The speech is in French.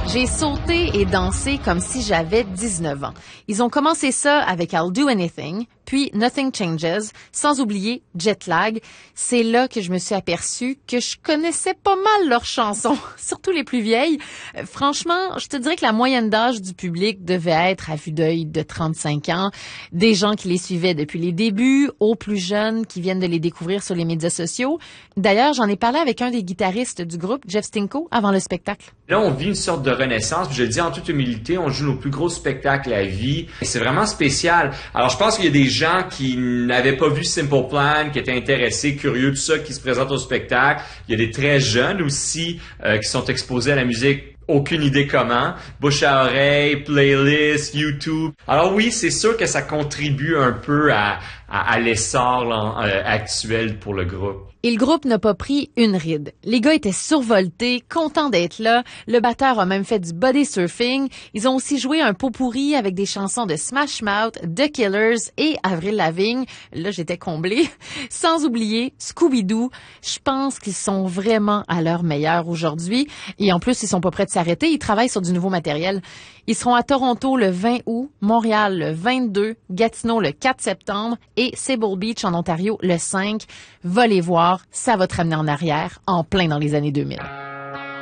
J'ai sauté et dansé comme si j'avais 19 ans. Ils ont commencé ça avec I'll Do Anything, puis Nothing Changes, sans oublier Jet Lag. C'est là que je me suis aperçue que je connaissais pas mal leurs chansons, surtout les plus vieilles. Franchement, je te dirais que la moyenne d'âge du public devait être à vue d'œil de 35 ans. Des gens qui les suivaient depuis les débuts, aux plus jeunes qui viennent de les découvrir sur les médias sociaux. D'ailleurs, j'en ai parlé avec un des guitaristes du groupe, Jeff Stinko, avant le spectacle. Là, on vit une sorte de renaissance, puis je le dis en toute humilité, on joue nos plus gros spectacles à vie, et c'est vraiment spécial. Alors, je pense qu'il y a des gens qui n'avaient pas vu Simple Plan, qui étaient intéressés, curieux de ça, qui se présentent au spectacle. Il y a des très jeunes aussi qui sont exposés à la musique. Aucune idée comment. Bouche à oreille, playlist, YouTube. Alors oui, c'est sûr que ça contribue un peu à l'essor actuel pour le groupe. Et le groupe n'a pas pris une ride. Les gars étaient survoltés, contents d'être là. Le batteur a même fait du body surfing. Ils ont aussi joué un pot pourri avec des chansons de Smash Mouth, The Killers et Avril Lavigne. Là, j'étais comblée. Sans oublier Scooby-Doo. Je pense qu'ils sont vraiment à leur meilleur aujourd'hui. Et en plus, ils sont pas prêts de s'arrêter. Ils travaillent sur du nouveau matériel. Ils seront à Toronto le 20 août, Montréal le 22, Gatineau le 4 septembre et Sable Beach en Ontario le 5. Va les voir, ça va te ramener en arrière, en plein dans les années 2000.